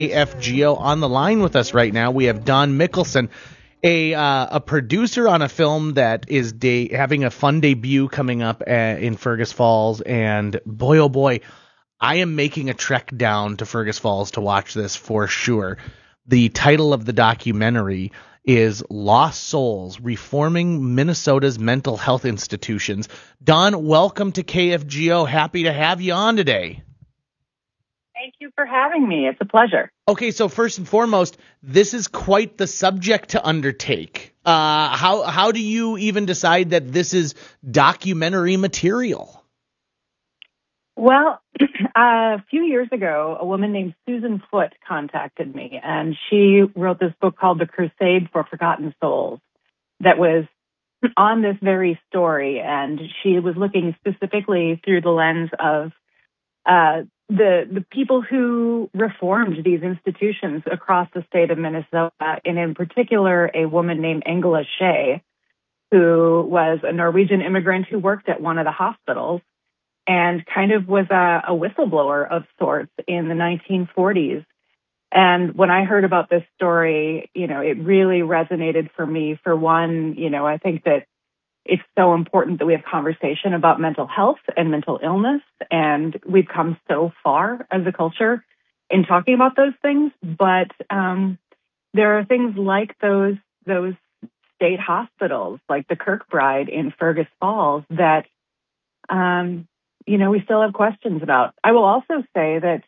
KFGO. On the line with us right now, we have Don Mickelson, a producer on a film that is having a fun debut coming up in Fergus Falls. And boy, oh boy, I am making a trek down to Fergus Falls to watch this for sure. The title of the documentary is Lost Souls, Reforming Minnesota's Mental Health Institutions. Don, welcome to KFGO. Happy to have you on today. Thank you for having me. It's a pleasure. Okay, so first and foremost, this is quite the subject to undertake. How do you even decide that this is documentary material? Well, a few years ago, a woman named Susan Foote contacted me, and she wrote this book called The Crusade for Forgotten Souls that was on this very story, and she was looking specifically through the lens of the people who reformed these institutions across the state of Minnesota, and in particular, a woman named Angela Shea, who was a Norwegian immigrant who worked at one of the hospitals and kind of was a whistleblower of sorts in the 1940s. And when I heard about this story, it really resonated for me. For one, I think that it's so important that we have conversation about mental health and mental illness, and we've come so far as a culture in talking about those things. But there are things like those state hospitals, like the Kirkbride in Fergus Falls, that we still have questions about. I will also say that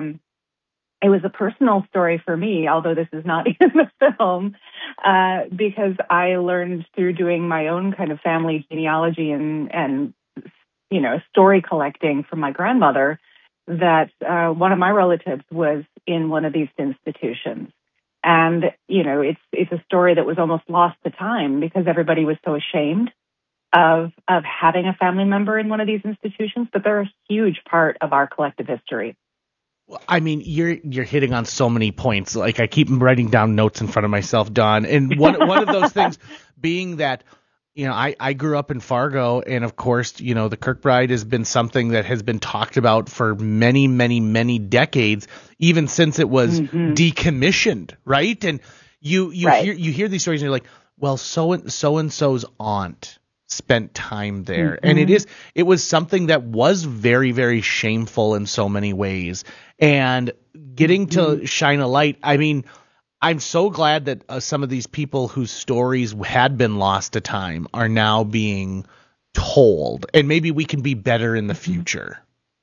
it was a personal story for me, although this is not in the film, because I learned through doing my own kind of family genealogy and story collecting from my grandmother that one of my relatives was in one of these institutions. And, it's a story that was almost lost to time because everybody was so ashamed of having a family member in one of these institutions, but they're a huge part of our collective history. I mean, you're hitting on so many points. Like, I keep writing down notes in front of myself, Don. And one of those things being that, I grew up in Fargo, and of course, the Kirkbride has been something that has been talked about for many, many, many decades, even since it was decommissioned, right? And you hear these stories, and you're like, well, so and so's aunt spent time there. And it was something that was very, very shameful in so many ways. And getting to shine a light, I mean, I'm so glad that some of these people whose stories had been lost to time are now being told, and maybe we can be better in the future.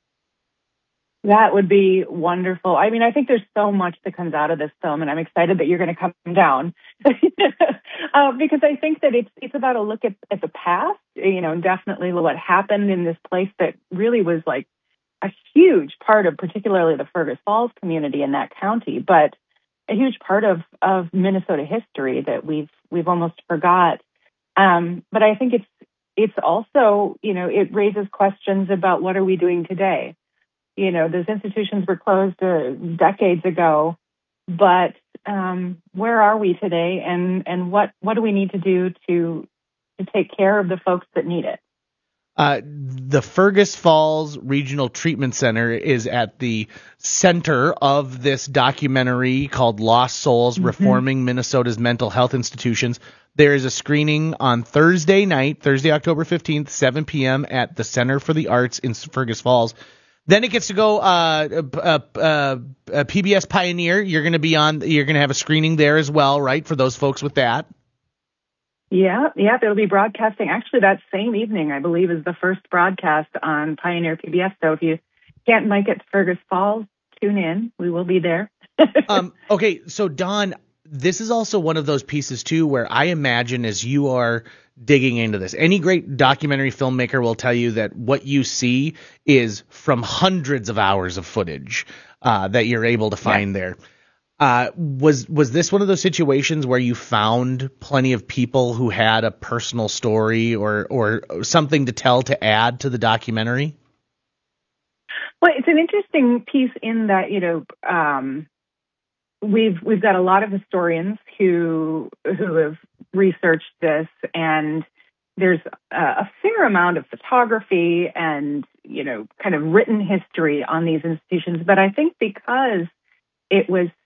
That would be wonderful. I mean, I think there's so much that comes out of this film, and I'm excited that you're going to come down because I think that it's about a look at the past, and definitely what happened in this place that really was like a huge part of particularly the Fergus Falls community in that county, but a huge part of Minnesota history that we've almost forgot. But I think it's also, it raises questions about what are we doing today. Those institutions were closed decades ago, but where are we today, and what do we need to do to take care of the folks that need it? The Fergus Falls Regional Treatment Center is at the center of this documentary called Lost Souls, Reforming Minnesota's Mental Health Institutions. There is a screening on Thursday night, Thursday, October 15th, 7 p.m. at the Center for the Arts in Fergus Falls. Then it gets to go PBS Pioneer. You're going to have a screening there as well, right, for those folks with that? Yeah, it'll be broadcasting. Actually, that same evening, I believe, is the first broadcast on Pioneer PBS. So if you can't make it to Fergus Falls, tune in. We will be there. Okay, so Don, this is also one of those pieces, too, where I imagine as you are digging into this, any great documentary filmmaker will tell you that what you see is from hundreds of hours of footage that you're able to find there. Was this one of those situations where you found plenty of people who had a personal story or something to tell to add to the documentary? Well, it's an interesting piece in that, we've got a lot of historians who have researched this, and there's a fair amount of photography and, kind of written history on these institutions. But I think because it was